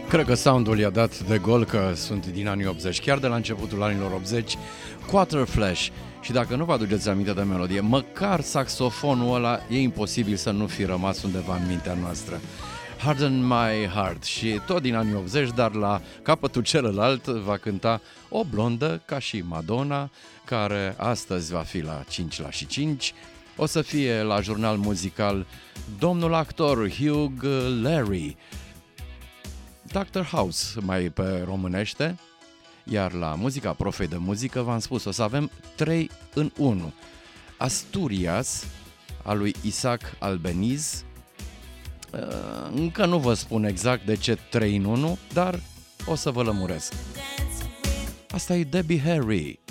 Cred că soundul i-a dat de gol că sunt din anii 80, chiar de la începutul anilor 80, Quarter Flash. Și dacă nu vă aduceți aminte de melodie, măcar saxofonul ăla e imposibil să nu fi rămas undeva în mintea noastră. Harden My Heart. Și tot din anii 80, dar la capătul celălalt va cânta o blondă ca și Madonna, care astăzi va fi la 5 la și 5. O să fie la jurnal muzical domnul actor Hugh Laurie, Dr. House mai pe românește, iar la muzica Profei de muzică v-am spus, o să avem 3 în 1. Asturias, a lui Isaac Albeniz. Încă nu vă spun exact de ce 3 în 1, dar o să vă lămuresc. Asta e Debbie Harry.